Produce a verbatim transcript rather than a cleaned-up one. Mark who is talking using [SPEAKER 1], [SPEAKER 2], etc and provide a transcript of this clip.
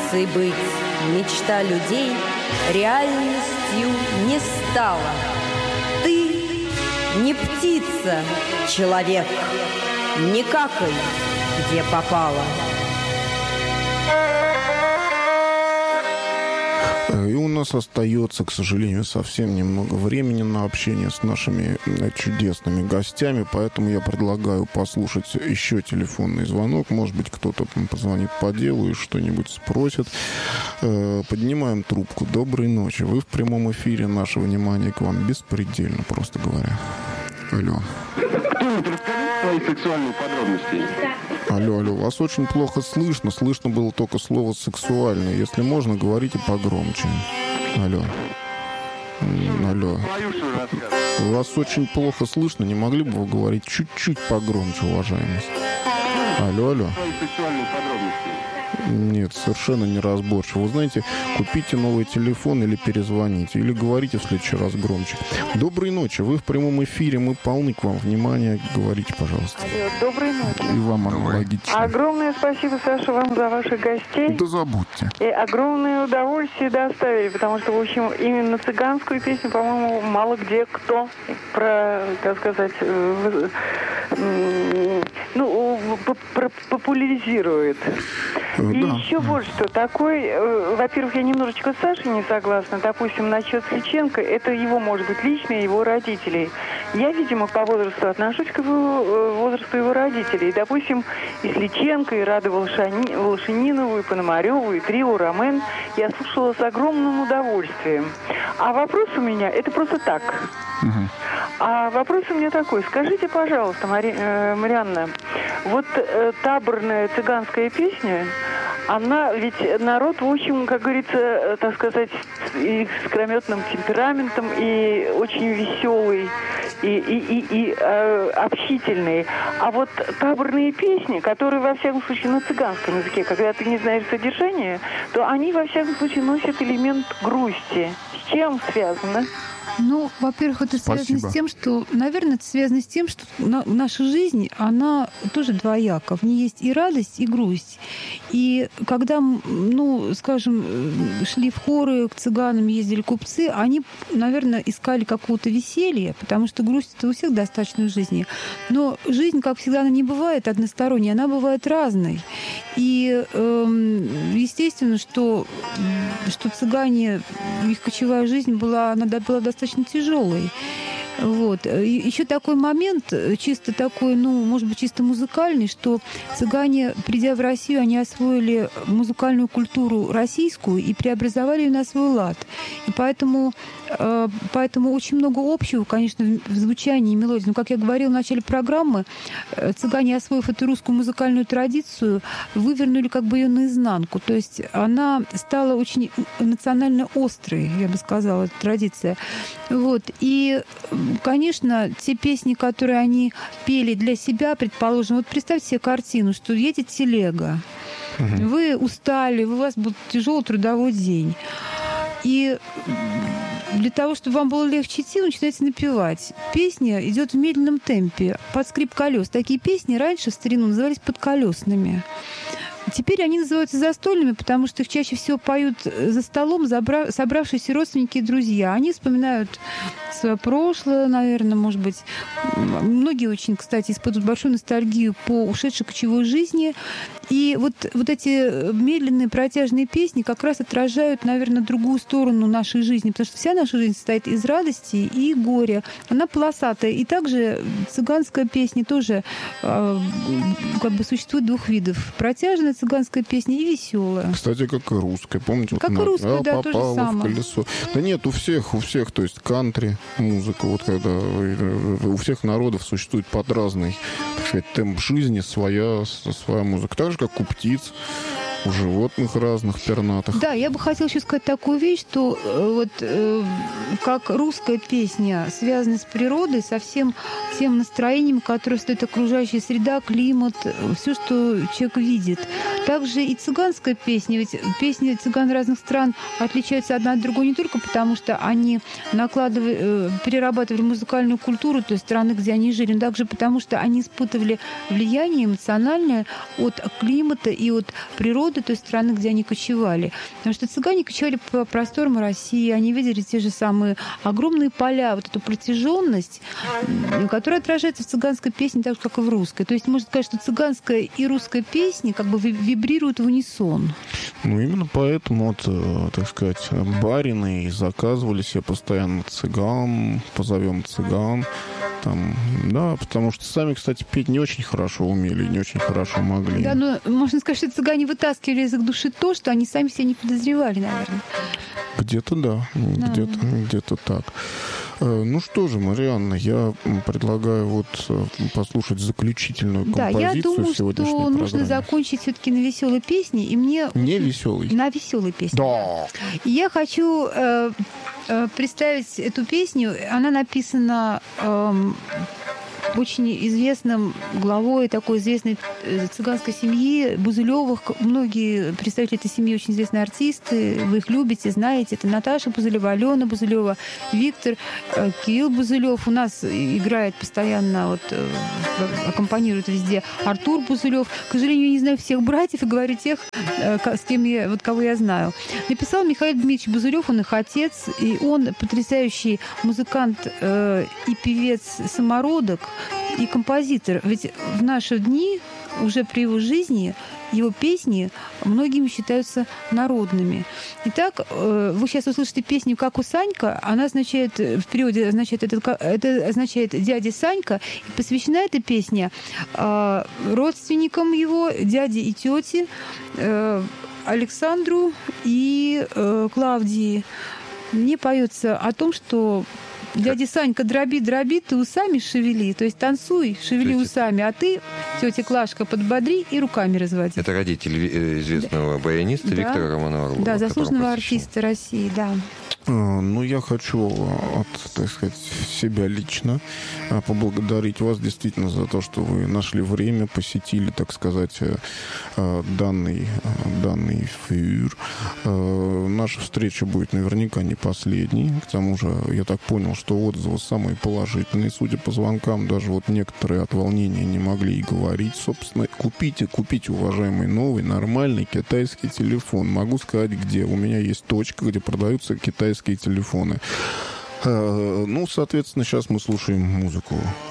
[SPEAKER 1] птицей быть мечта людей реальностью не стала. Ты не птица, человек, не какай, где попало.
[SPEAKER 2] И у нас остается, к сожалению, совсем немного времени на общение с нашими чудесными гостями, поэтому я предлагаю послушать еще телефонный звонок. Может быть, кто-то позвонит по делу и что-нибудь спросит. Поднимаем трубку. Доброй ночи. Вы в прямом эфире. Наше внимание к вам беспредельно, просто говоря. Алло.
[SPEAKER 3] Кто-нибудь расскажет свои сексуальные подробности?
[SPEAKER 2] Алло, алло, вас очень плохо слышно. Слышно было только слово «сексуальный». Если можно, говорите погромче. Алло. Алло. Вас очень плохо слышно. Не могли бы вы говорить чуть-чуть погромче, уважаемый? Алло, алло.
[SPEAKER 3] Свои сексуальные подробности?
[SPEAKER 2] Нет, совершенно неразборчиво. Вы знаете, купите новый телефон или перезвоните, или говорите в следующий раз громче. Доброй ночи, вы в прямом эфире, мы полны к вам внимания. Говорите, пожалуйста.
[SPEAKER 4] Алло, доброй ночи.
[SPEAKER 2] И вам аналогично.
[SPEAKER 4] Огромное спасибо, Саша, вам за ваших гостей.
[SPEAKER 2] Да забудьте.
[SPEAKER 4] И огромное удовольствие доставили, потому что, в общем, именно цыганскую песню, по-моему, мало где кто про, так сказать, ну, популяризирует. И
[SPEAKER 2] да.
[SPEAKER 4] еще вот что. Такой, во-первых, я немножечко с Сашей не согласна. Допустим, насчет Сличенко, это его, может быть, личное, его родителей. Я, видимо, по возрасту отношусь к его, возрасту его родителей. Допустим, и Сличенко, и Раду Волшани, Волшининову, и Пономареву, и Трио Ромен я слушала с огромным удовольствием. А вопрос у меня, это просто так.
[SPEAKER 2] Угу.
[SPEAKER 4] А вопрос у меня такой. Скажите, пожалуйста, Мари, э, Марианна, вот э, таборная цыганская песня, она ведь народ, в общем, как говорится, э, так сказать, и с искрометным темпераментом, и очень веселый, и, и, и, и э, общительный. А вот таборные песни, которые, во всяком случае, на цыганском языке, когда ты не знаешь содержания, то они, во всяком случае, носят элемент грусти. С чем связано?
[SPEAKER 5] Ну, во-первых, это
[SPEAKER 2] Спасибо.
[SPEAKER 5] связано с тем, что, наверное, это связано с тем, что на, наша жизнь, она тоже двояка. В ней есть и радость, и грусть. И когда, ну, скажем, шли в хоры, к цыганам ездили купцы, они, наверное, искали какого-то веселья, потому что грусть-то у всех достаточно в жизни. Но жизнь, как всегда, она не бывает односторонней, она бывает разной. И, э, естественно, что, что цыгане, их кочевая жизнь была, она была достаточно тяжелой. Вот. Еще такой момент, чисто такой, ну, может быть, чисто музыкальный, что цыгане, придя в Россию, они освоили музыкальную культуру российскую и преобразовали ее на свой лад. И поэтому, поэтому очень много общего, конечно, в звучании и мелодии. Но, как я говорила в начале программы, цыгане, освоив эту русскую музыкальную традицию, вывернули как бы ее наизнанку. То есть она стала очень национально острой, я бы сказала, эта традиция. Вот. И конечно, те песни, которые они пели для себя, предположим, вот представьте себе картину, что едет телега, угу. Вы устали, у вас был тяжелый трудовой день. И для того, чтобы вам было легче идти, вы начинаете напевать. Песня идет в медленном темпе, под скрип колес. Такие песни раньше в старину назывались подколесными. Теперь они называются застольными, потому что их чаще всего поют за столом собравшиеся родственники и друзья. Они вспоминают свое прошлое, наверное, может быть. Многие очень, кстати, испытывают большую ностальгию по ушедшей кочевой жизни. И вот, вот эти медленные протяжные песни как раз отражают, наверное, другую сторону нашей жизни, потому что вся наша жизнь состоит из радости и горя. Она полосатая. И также цыганская песня тоже э, как бы существует двух видов. Протяжная цыганская песня и веселая.
[SPEAKER 2] Кстати, как и русская. Помните?
[SPEAKER 5] Как
[SPEAKER 2] вот
[SPEAKER 5] и русская,
[SPEAKER 2] я
[SPEAKER 5] да, то же самое.
[SPEAKER 2] В колесо. Да нет, у всех, у всех, то есть кантри, музыка, вот когда у всех народов существует под разный, так сказать, темп жизни своя, своя музыка. Так же, как у птиц, у животных разных, пернатых.
[SPEAKER 5] Да, я бы хотела еще сказать такую вещь, что э, вот э, как русская песня связана с природой, со всем тем настроением, которое создает окружающая среда, климат, все, что человек видит. Также и цыганская песня, ведь песни цыган разных стран отличаются одна от другой не только потому, что они накладывали, э, перерабатывали музыкальную культуру той страны, где они жили, но также потому, что они испытывали влияние эмоциональное от климата и от природы, народы той страны, где они кочевали. Потому что цыгане кочевали по просторам России, они видели те же самые огромные поля, вот эту протяженность, которая отражается в цыганской песне так же, как и в русской. То есть можно сказать, что цыганская и русская песни как бы вибрируют в унисон.
[SPEAKER 2] Ну, именно поэтому, вот, так сказать, барины заказывали себе постоянно цыган, позовем цыган. Там, да, потому что сами, кстати, петь не очень хорошо умели, не очень хорошо могли.
[SPEAKER 5] Да, но можно сказать, что цыгане вытаскивали из их души то, что они сами себе не подозревали, наверное.
[SPEAKER 2] Где-то да,
[SPEAKER 5] да.
[SPEAKER 2] где-то, где-то так. Ну что же, Марианна, я предлагаю вот послушать заключительную композицию.
[SPEAKER 5] Да, я думаю, что
[SPEAKER 2] программе.
[SPEAKER 5] Нужно закончить все-таки на веселой песне, и мне
[SPEAKER 2] не веселой,
[SPEAKER 5] на веселой песне.
[SPEAKER 2] Да.
[SPEAKER 5] И я хочу э, э, представить эту песню. Она написана э, очень известным главой такой известной цыганской семьи Бузылевых. Многие представители этой семьи очень известные артисты. Вы их любите, знаете. Это Наташа Бузылева, Алена Бузылева, Виктор, Кирилл Бузылев. У нас играет постоянно, вот, аккомпанирует везде Артур Бузылев. К сожалению, я не знаю всех братьев и говорю тех, с кем я, вот кого я знаю. Написал Михаил Дмитриевич Бузылев, он их отец, и он потрясающий музыкант э, и певец-самородок, и композитор. Ведь в наши дни, уже при его жизни, его песни многими считаются народными. Итак, вы сейчас услышите песню «Как у Санька». Она означает, в переводе означает, это, это означает «дядя Санька». И посвящена эта песня родственникам его, дяде и тете, Александру и Клавдии. Мне поется о том, что дядя Санька, дроби, дроби, ты усами шевели. То есть танцуй, шевели есть усами, а ты, тетя Клашка, подбодри и руками разводи.
[SPEAKER 6] Это родитель известного да. баяниста да. Виктора Романова Орлова.
[SPEAKER 5] Да, заслуженного артиста России, да.
[SPEAKER 2] Ну, я хочу от, так сказать, себя лично поблагодарить вас действительно за то, что вы нашли время, посетили, так сказать, данный, данный эфир. Наша встреча будет наверняка не последней. К тому же, я так понял, что отзывы самые положительные. Судя по звонкам, даже вот некоторые от волнения не могли и говорить. Собственно, купите, купите, уважаемый, новый, нормальный китайский телефон. Могу сказать, где. У меня есть точка, где продаются китайские телефоны. Ну, соответственно, сейчас мы слушаем музыку.